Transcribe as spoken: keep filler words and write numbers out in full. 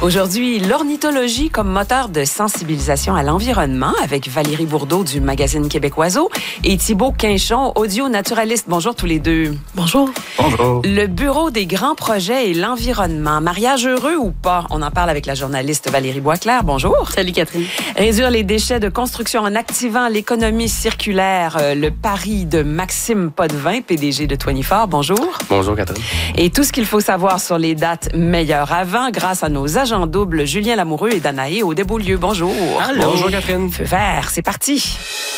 Aujourd'hui, l'ornithologie comme moteur de sensibilisation à l'environnement avec Valérie Bourdeau du magazine Québécoiseau et Thibaut Quinchon, audio-naturaliste. Bonjour tous les deux. Bonjour. Bonjour. Le Bureau des grands projets et l'environnement. Mariage heureux ou pas? On en parle avec la journaliste Valérie Boisclair. Bonjour. Salut Catherine. Réduire les déchets de construction en activant l'économie circulaire. Euh, le pari de Maxime Potvin, P D G de vingt-quatre. Bonjour. Bonjour Catherine. Et tout ce qu'il faut savoir sur les dates meilleures avant grâce à nos agents doubles Julien Lamoureux et Danaé Audet-Beaulieu. Bonjour. Allô. Bonjour Catherine. Feu vert, c'est parti.